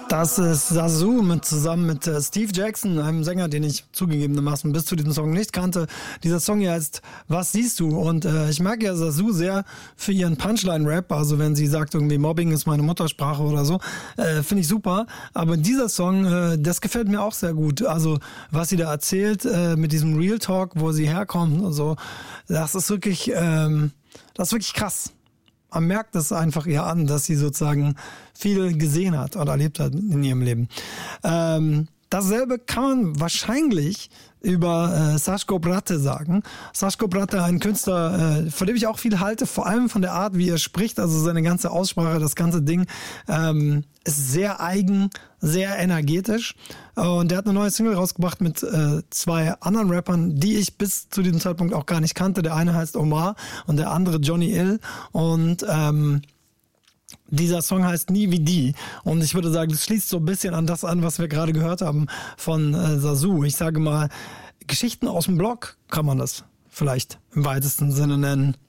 Das ist Sasu zusammen mit Steve Jackson, einem Sänger, den ich zugegebenermaßen bis zu diesem Song nicht kannte. Dieser Song hier heißt Was siehst du? Und ich mag ja Sasu sehr für ihren Punchline-Rap. Also wenn sie sagt, irgendwie Mobbing ist meine Muttersprache oder so, finde ich super. Aber dieser Song, das gefällt mir auch sehr gut. Also was sie da erzählt mit diesem Real Talk, wo sie herkommt und so, das ist wirklich krass. Man merkt es einfach ihr an, dass sie sozusagen viel gesehen hat oder erlebt hat in ihrem Leben. Dasselbe kann man wahrscheinlich über Saško Bratte sagen. Saško Bratte, ein Künstler, von dem ich auch viel halte, vor allem von der Art, wie er spricht, also seine ganze Aussprache, das ganze Ding ist sehr eigen, sehr energetisch. Und der hat eine neue Single rausgebracht mit 2 anderen Rappern, die ich bis zu diesem Zeitpunkt auch gar nicht kannte. Der eine heißt Omar und der andere Johnny Ill. Und dieser Song heißt Nie wie die. Und ich würde sagen, das schließt so ein bisschen an das an, was wir gerade gehört haben von Sasu. Ich sage mal, Geschichten aus dem Blog kann man das vielleicht im weitesten Sinne nennen.